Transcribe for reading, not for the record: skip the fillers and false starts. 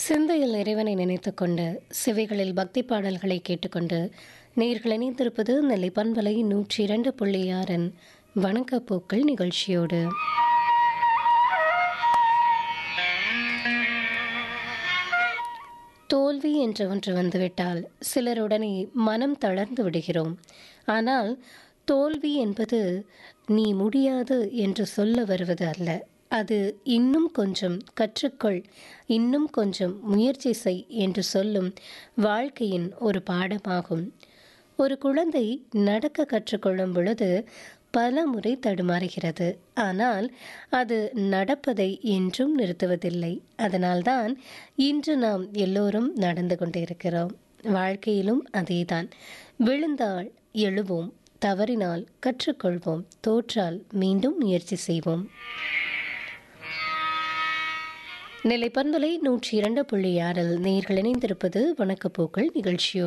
சிந்தையில் இறைவனை நினைத்துக்கொண்டு செவிகளில் பக்தி பாடல்களை கேட்டுக்கொண்டு நேர்கள் இணைந்திருப்பது நெல்லை பண்பலை 102.6 வணக்கப்பூக்கள் நிகழ்ச்சியோடு. தோல்வி என்ற ஒன்று வந்துவிட்டால் சிலருடனே மனம் தளர்ந்து விடுகிறோம். ஆனால் தோல்வி என்பது நீ முடியாது என்று சொல்ல வருவது அல்ல. அது இன்னும் கொஞ்சம் கற்றுக்கொள், இன்னும் கொஞ்சம் முயற்சி செய் என்று சொல்லும் வாழ்க்கையின் ஒரு பாடமாகும். ஒரு குழந்தை நடக்க கற்றுக்கொள்ளும் பொழுது பல முறை தடுமாறுகிறது. ஆனால் அது நடப்பதை என்றும் நிறுத்துவதில்லை. அதனால்தான் இன்று நாம் எல்லோரும் நடந்து கொண்டிருக்கிறோம். வாழ்க்கையிலும் அதேதான். விழுந்தால் எழுவோம், தவறினால் கற்றுக்கொள்வோம், தோற்றால் மீண்டும் முயற்சி செய்வோம். நெல்லை பண்பலை 102.6 நேயர்கள் இணைந்திருப்பது வணக்கப்பூக்கள் நிகழ்ச்சியோடு.